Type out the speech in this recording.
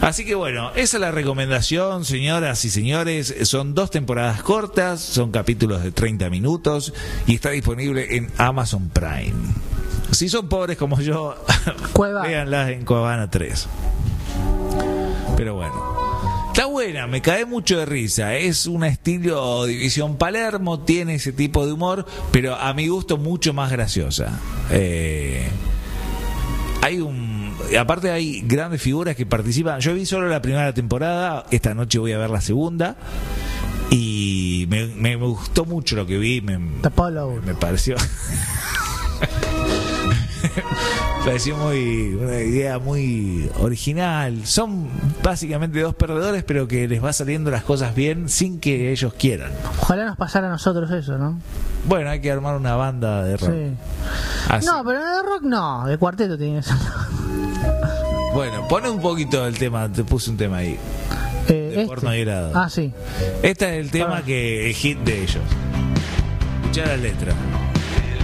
Así que bueno, esa es la recomendación, señoras y señores. Son 2 temporadas cortas, son capítulos de 30 minutos y está disponible en Amazon Prime. Si son pobres como yo, véanlas en Cuevana 3. Pero bueno, está buena, me cae mucho de risa. Es un estilo División Palermo, tiene ese tipo de humor, pero a mi gusto mucho más graciosa. Aparte hay grandes figuras que participan. Yo vi solo la primera temporada, esta noche voy a ver la segunda y me gustó mucho lo que vi. Me pareció pareció una idea muy original. Son básicamente 2 perdedores, pero que les va saliendo las cosas bien sin que ellos quieran. Ojalá nos pasara a nosotros eso, ¿no? Bueno, hay que armar una banda de rock. Sí. No, pero de rock no, de cuarteto tiene eso. Bueno, pone un poquito el tema, te puse un tema ahí. De porno y helado. Ah, sí. Este es el tema el hit de ellos. Escuchá la letra.